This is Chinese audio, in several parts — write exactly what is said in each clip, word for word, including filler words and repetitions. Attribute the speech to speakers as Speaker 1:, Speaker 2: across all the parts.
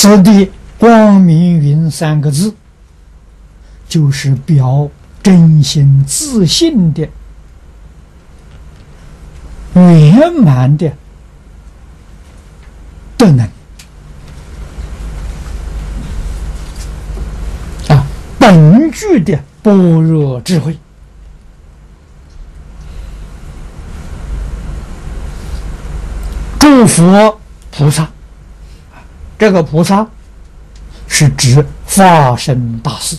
Speaker 1: 此地光明云三个字，就是表真心自信的圆满的德能啊，本具的般若智慧。诸佛菩萨，这个菩萨是指法身大士，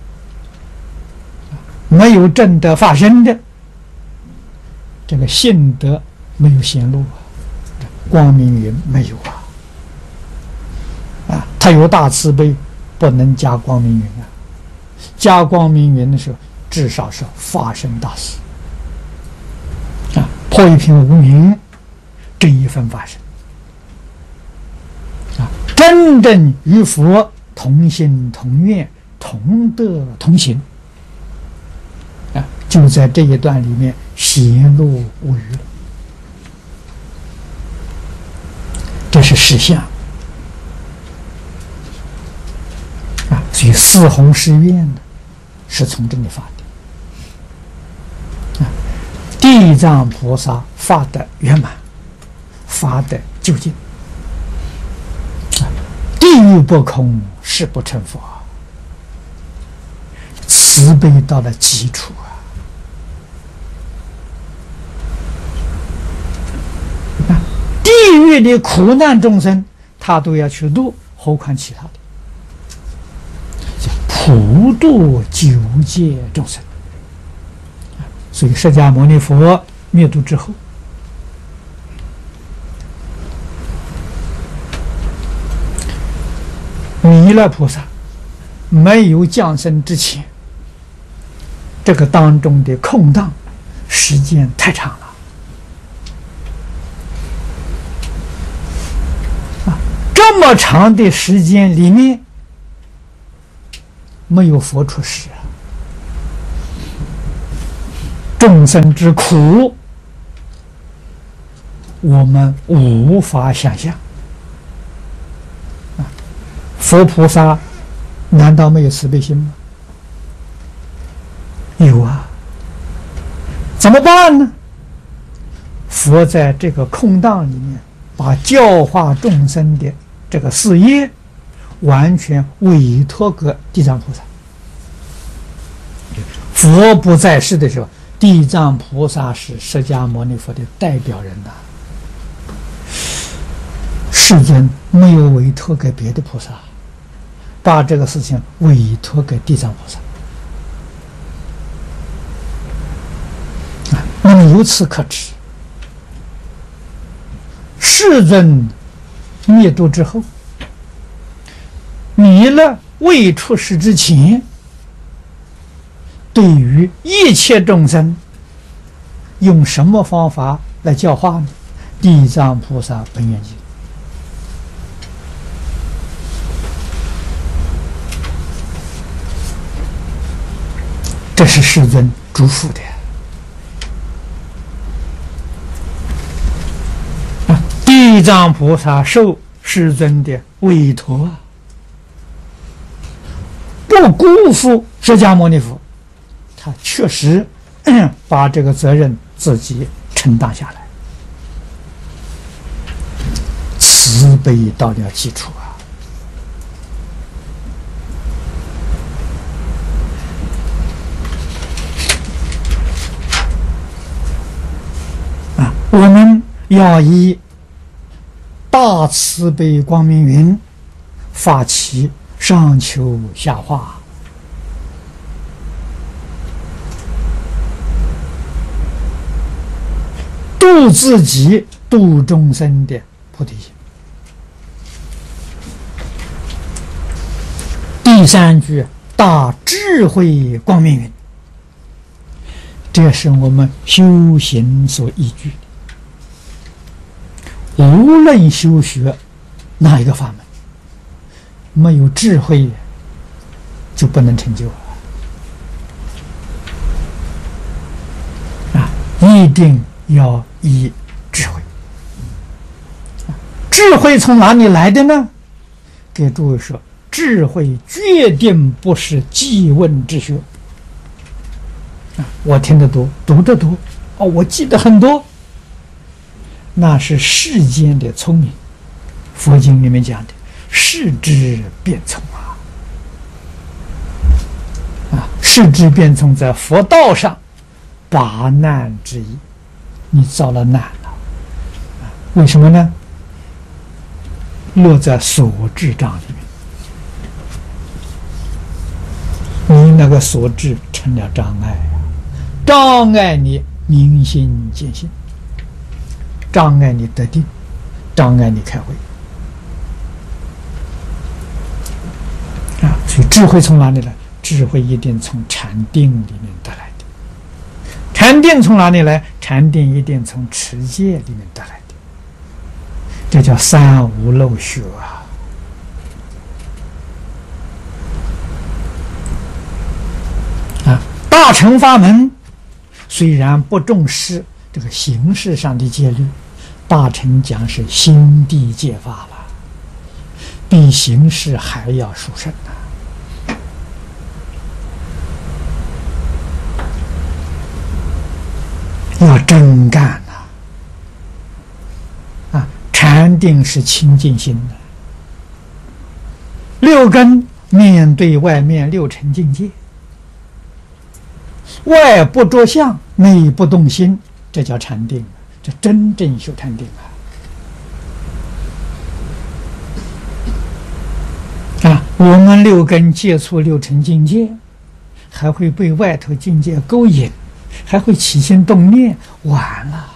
Speaker 1: 没有证得法身的，这个性德没有显露啊，光明云没有啊，啊，他有大慈悲，不能加光明云啊，加光明云的时候，至少是法身大士啊，破一品无明，正一分法身啊，真正与佛同心同愿同德同行啊，就在这一段里面显露无余了。这是实相啊，所以四弘誓愿呢是从这里发的啊。地藏菩萨发的圆满，发的究竟，地狱不空，誓不成佛，慈悲到了极处啊！地狱的苦难众生，他都要去度，何况其他的？普度九界众生。所以，释迦牟尼佛灭度之后，弥勒菩萨没有降生之前，这个当中的空档时间太长了啊！这么长的时间里面，没有佛出世啊！众生之苦，我们无法想象。佛菩萨难道没有慈悲心吗？有啊。怎么办呢？佛在这个空档里面，把教化众生的这个事业完全委托给地藏菩萨。佛不在世的时候，地藏菩萨是释迦牟尼佛的代表人呐、啊。世尊没有委托给别的菩萨，把这个事情委托给地藏菩萨。那么由此可知，世尊灭度之后，弥勒未出世之前，对于一切众生用什么方法来教化呢？地藏菩萨本愿经。这是世尊嘱咐的啊！地藏菩萨受世尊的委托，不辜负释迦牟尼佛，他确实把这个责任自己承担下来，慈悲到了极处啊！我们要以大慈悲光明云发起上求下化，度自己度众生的菩提心。第三句大智慧光明云，这是我们修行所依据的。无论修学哪一个法门，没有智慧就不能成就啊！一定要依智慧。智慧从哪里来的呢？ 给诸位说，智慧决定不是记问之学。啊，我听得多，读得多，哦，我记得很多，那是世间的聪明。佛经里面讲的，世智变聪啊，啊，世智变聪在佛道上拔难之一，你遭了难了，啊，为什么呢？落在所智障里面，你那个所智成了障碍啊，障碍你明心见性，障碍你得定，障碍你开慧啊！所以智慧从哪里来？智慧一定从禅定里面得来的。禅定从哪里来？禅定一定从持戒里面得来的。这叫三无漏学啊！啊，大乘法门虽然不重视这个形式上的戒律，大乘讲是心地戒法了，比形式还要殊胜呐、啊！要真干呐！啊，禅定是清净心的，六根面对外面六尘境界，外不着相，内不动心，这叫禅定，这真正修禅定啊！啊，我们六根接触六尘境界，还会被外头境界勾引，还会起心动念，完了。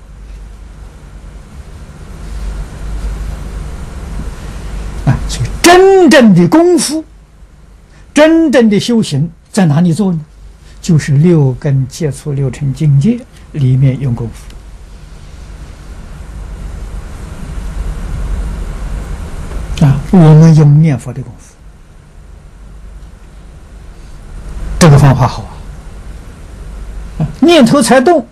Speaker 1: 啊，所以真正的功夫，真正的修行在哪里做呢？就是六根接触六尘境界里面用功夫。啊，我们用念佛的功夫，这个方法好啊！啊，念头才动，